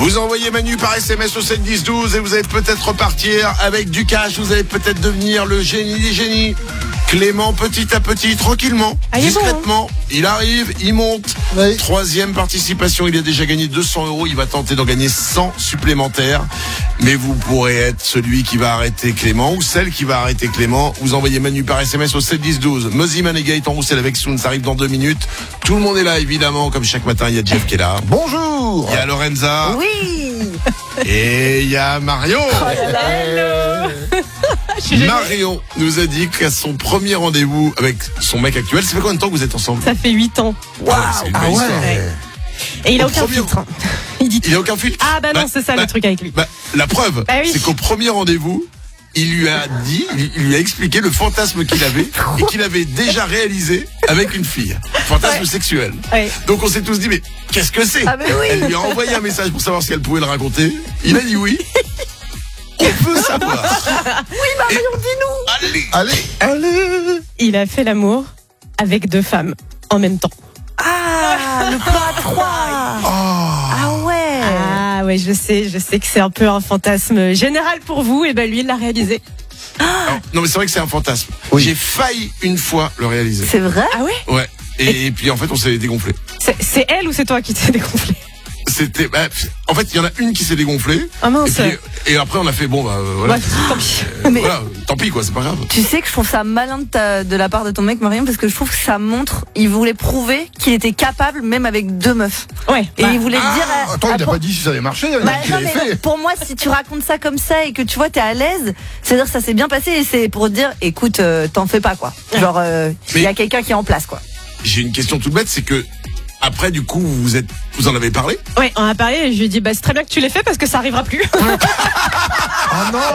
Vous envoyez Manu par SMS au 7 10 12 et vous allez peut-être repartir avec du cash. Vous allez peut-être devenir le génie des génies. Clément, petit à petit, tranquillement, discrètement, il arrive, il monte. Oui. 3e participation, il a déjà gagné 200 €. Il va tenter d'en gagner 100 supplémentaires. Mais vous pourrez être celui qui va arrêter Clément ou celle qui va arrêter Clément. Vous envoyez Manu par SMS au 7 10 12. Moziman et Gaëtan Roussel avec Soun, ça arrive dans 2 minutes. Tout le monde est là, évidemment, comme chaque matin. Il y a Jeff qui est là. Bonjour. Il y a Lorenza. Oui. Et il y a Marion. Hello. Marion nous a dit qu'à son premier rendez-vous avec son mec actuel, ça fait combien de temps que vous êtes ensemble? Ça fait 8 ans. C'est une belle histoire. Et il a Au aucun premier- filtre. Il dit Il a aucun filtre? Ah bah non, c'est ça le truc avec lui. La preuve, Bah oui. c'est qu'au premier rendez-vous, il lui a expliqué le fantasme qu'il avait et qu'il avait déjà réalisé avec une fille. Fantasme sexuel. Ouais. Donc on s'est tous dit, mais qu'est-ce que c'est? Ah, mais oui. Elle lui a envoyé un message pour savoir si elle pouvait le raconter. Il a dit oui. On peut savoir. Oui, Marion, dis-nous. Allez. Il a fait l'amour avec 2 femmes en même temps. Ah, le plan à 3. Ah ouais. Ah ouais, je sais que c'est un peu un fantasme général pour vous. Et ben lui, il l'a réalisé. Alors, non mais c'est vrai que c'est un fantasme. Oui. J'ai failli une fois le réaliser. C'est vrai? Ah ouais? Ouais. Et puis en fait on s'est dégonflé. C'est elle ou c'est toi qui t'es dégonflé? C'était, en fait il y en a une qui s'est dégonflée. Ah mince. Et après on a fait bon voilà. Ouais, tant pis. Mais Voilà, tant pis quoi, c'est pas grave. tu sais que je trouve ça malin de la part de ton mec, Marion, parce que je trouve que ça montre, il voulait prouver qu'il était capable même avec 2 meufs. Ouais. Et il voulait te dire. Attends, il n'a pas dit si ça avait marché. Il a Bah, dit qu'il non, l'avait mais fait. pour moi, si tu racontes ça comme ça et que tu vois, t'es à l'aise, c'est-à-dire que ça s'est bien passé et c'est pour te dire, écoute, t'en fais pas, quoi. Genre, il y a quelqu'un qui est en place, quoi. J'ai une question toute bête, c'est que après du coup vous en avez parlé? Ouais, on a parlé et je lui ai dit, bah c'est très bien que tu l'aies fait parce que ça arrivera plus. Ah non.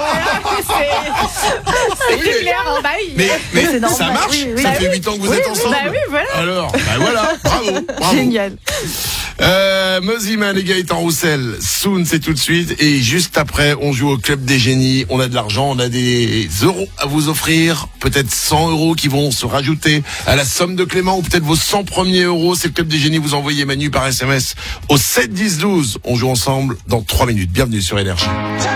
C'est clair, hein, bah oui. Mais c'est normal. ça marche, Oui, oui. ça Bah fait oui. 8 ans que vous êtes ensemble. Bah oui, voilà. Alors, voilà, bravo. Génial. Moziman et Gaëtan Roussel, Soon c'est tout de suite. Et juste après, on joue au Club des Génies. On a de l'argent, on a des euros à vous offrir. Peut-être 100 € qui vont se rajouter à la somme de Clément ou peut-être vos 100 premiers euros. C'est le Club des Génies, vous envoyez Manu par SMS au 7 10 12. On joue ensemble dans 3 minutes. Bienvenue sur Énergie.